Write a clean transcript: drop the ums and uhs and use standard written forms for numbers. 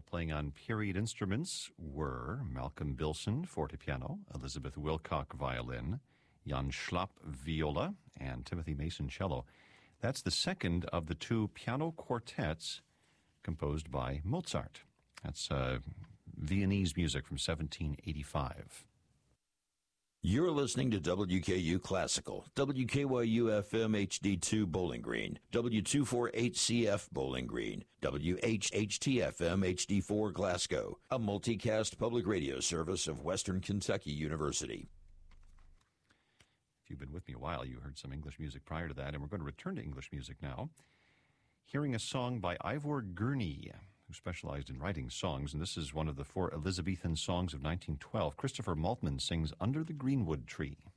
playing on period instruments were Malcolm Bilson, fortepiano, Elizabeth Wilcock, violin, Jan Schlapp, viola, and Timothy Mason, cello. That's the second of the two piano quartets composed by Mozart. That's Viennese music from 1785. You're listening to WKU Classical, WKYU-FM HD2 Bowling Green, W248CF Bowling Green, WHHT-FM HD4 Glasgow, a multicast public radio service of Western Kentucky University. If you've been with me a while, you heard some English music prior to that, and we're going to return to English music now. Hearing a song by Ivor Gurney, who specialized in writing songs, and this is one of the 4 Elizabethan songs of 1912. Christopher Maltman sings Under the Greenwood Tree.